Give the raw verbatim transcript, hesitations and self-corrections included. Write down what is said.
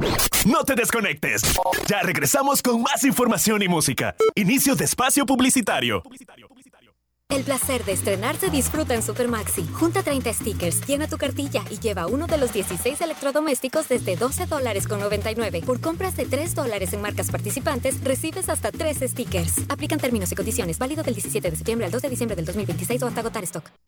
No te desconectes. Ya regresamos con más información y música. Inicio de espacio publicitario. El placer de estrenar se disfruta en Supermaxi. Junta treinta stickers, llena tu cartilla y lleva uno de los dieciséis electrodomésticos desde doce dólares con noventa y nueve. Por compras de tres dólares en marcas participantes, recibes hasta tres stickers. Aplican términos y condiciones. Válido del diecisiete de septiembre al dos de diciembre del dos mil veintiséis o hasta agotar stock.